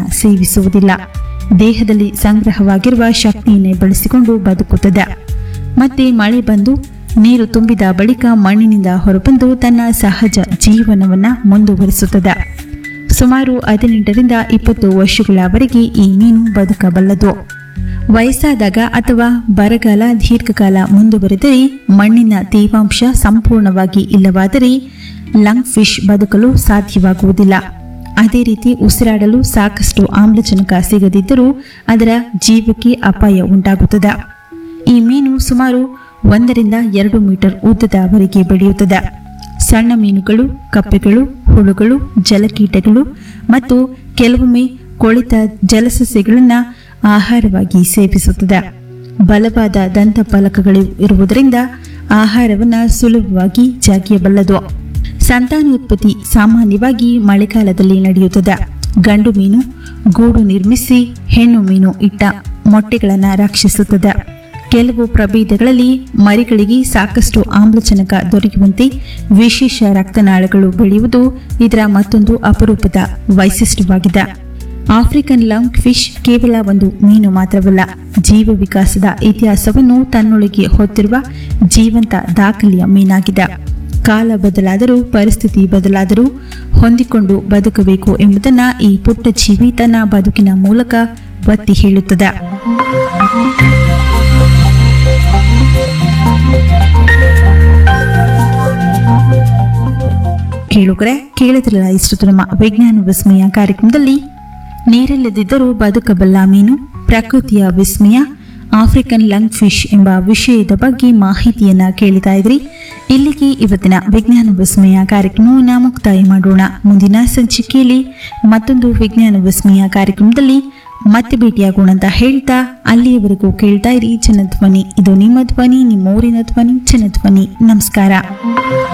ಸೇವಿಸುವುದಿಲ್ಲ. ದೇಹದಲ್ಲಿ ಸಂಗ್ರಹವಾಗಿರುವ ಶಕ್ತಿಯನ್ನೇ ಬಳಸಿಕೊಂಡು ಬದುಕುತ್ತದೆ. ಮತ್ತೆ ಮಳೆ ಬಂದು ನೀರು ತುಂಬಿದ ಬಳಿಕ ಮಣ್ಣಿನಿಂದ ಹೊರಬಂದು ತನ್ನ ಸಹಜ ಜೀವನವನ್ನು ಮುಂದುವರಿಸುತ್ತದೆ. ಸುಮಾರು 18ರಿಂದ 20 ವರ್ಷಗಳವರೆಗೆ ಈ ಮೀನು ಬದುಕಬಲ್ಲದು. ವಯಸ್ಸಾದಾಗ ಅಥವಾ ಬರಗಾಲ ದೀರ್ಘಕಾಲ ಮುಂದುವರೆದರೆ, ಮಣ್ಣಿನ ತೇವಾಂಶ ಸಂಪೂರ್ಣವಾಗಿ ಇಲ್ಲವಾದರೆ ಲಂಗ್ ಫಿಶ್ ಬದುಕಲು ಸಾಧ್ಯವಾಗುವುದಿಲ್ಲ. ಅದೇ ರೀತಿ ಉಸಿರಾಡಲು ಸಾಕಷ್ಟು ಆಮ್ಲಜನಕ ಸಿಗದಿದ್ದರೂ ಅದರ ಜೀವಕ್ಕೆ ಅಪಾಯ ಉಂಟಾಗುತ್ತದೆ. ಈ ಮೀನು ಸುಮಾರು 1ರಿಂದ 2 ಮೀಟರ್ ಉದ್ದದವರೆಗೆ ಬೆಳೆಯುತ್ತದೆ. ಸಣ್ಣ ಮೀನುಗಳು, ಕಪ್ಪೆಗಳು, ಹುಳುಗಳು, ಜಲಕೀಟಗಳು ಮತ್ತು ಕೆಲವೊಮ್ಮೆ ಕೊಳೆತ ಜಲಸಸ್ಯಗಳನ್ನು ಆಹಾರವಾಗಿ ಸೇವಿಸುತ್ತದೆ. ಬಲವಾದ ದಂತಫಲಕಗಳು ಇರುವುದರಿಂದ ಆಹಾರವನ್ನು ಸುಲಭವಾಗಿ ಜಗಿಯಬಲ್ಲದು. ಸಂತಾನೋತ್ಪತ್ತಿ ಸಾಮಾನ್ಯವಾಗಿ ಮಳೆಗಾಲದಲ್ಲಿ ನಡೆಯುತ್ತದೆ. ಗಂಡು ಮೀನು ಗೂಡು ನಿರ್ಮಿಸಿ ಹೆಣ್ಣು ಮೀನು ಇಟ್ಟ ಮೊಟ್ಟೆಗಳನ್ನು ರಕ್ಷಿಸುತ್ತದೆ. ಕೆಲವು ಪ್ರಭೇದಗಳಲ್ಲಿ ಮರಿಗಳಿಗೆ ಸಾಕಷ್ಟು ಆಮ್ಲಜನಕ ದೊರೆಯುವಂತೆ ವಿಶೇಷ ರಕ್ತನಾಳಗಳು ಬೆಳೆಯುವುದು ಇದರ ಮತ್ತೊಂದು ಅಪರೂಪದ ವೈಶಿಷ್ಟ್ಯವಾಗಿದೆ. ಆಫ್ರಿಕನ್ ಲಂಗ್ ಫಿಶ್ ಕೇವಲ ಒಂದು ಮೀನು ಮಾತ್ರವಲ್ಲ, ಜೀವ ವಿಕಾಸದ ಇತಿಹಾಸವನ್ನು ತನ್ನೊಳಗೆ ಹೊತ್ತಿರುವ ಜೀವಂತ ದಾಖಲೆಯ ಮೀನಾಗಿದೆ. ಕಾಲ ಬದಲಾದರೂ ಪರಿಸ್ಥಿತಿ ಬದಲಾದರೂ ಹೊಂದಿಕೊಂಡು ಬದುಕಬೇಕು ಎಂಬುದನ್ನು ಈ ಪುಟ್ಟ ಜೀವಿ ತನ್ನ ಬದುಕಿನ ಮೂಲಕ ಒತ್ತಿ ಹೇಳುತ್ತದೆ. ಕೇಳಿದ್ರಲ್ಲ ಇಷ್ಟು ನಮ್ಮ ವಿಜ್ಞಾನ ವಿಸ್ಮಯ ಕಾರ್ಯಕ್ರಮದಲ್ಲಿ ನೀರಿಲ್ಲದಿದ್ದರೂ ಬದುಕಬಲ್ಲ ಮೀನು, ಪ್ರಕೃತಿಯ ವಿಸ್ಮಯ, ಆಫ್ರಿಕನ್ ಲಂಗ್ ಫಿಶ್ ಎಂಬ ವಿಷಯದ ಬಗ್ಗೆ ಮಾಹಿತಿಯನ್ನ ಕೇಳ್ತಾ ಇದ್ರಿ. ಇಲ್ಲಿಗೆ ಇವತ್ತಿನ ವಿಜ್ಞಾನ ವಿಸ್ಮಯ ಕಾರ್ಯಕ್ರಮವನ್ನು ಮುಕ್ತಾಯ ಮಾಡೋಣ. ಮುಂದಿನ ಸಂಚಿಕೆಯಲ್ಲಿ ಮತ್ತೊಂದು ವಿಜ್ಞಾನ ವಿಸ್ಮಯ ಕಾರ್ಯಕ್ರಮದಲ್ಲಿ ಮತ್ತೆ ಭೇಟಿಯಾಗೋಣ ಅಂತ ಹೇಳ್ತಾ, ಅಲ್ಲಿಯವರೆಗೂ ಕೇಳ್ತಾ ಇರಿ ಜನಧ್ವನಿ. ಇದು ನಿಮ್ಮ ಧ್ವನಿ, ನಿಮ್ಮ ಊರಿನ ಧ್ವನಿ, ಜನಧ್ವನಿ. ನಮಸ್ಕಾರ.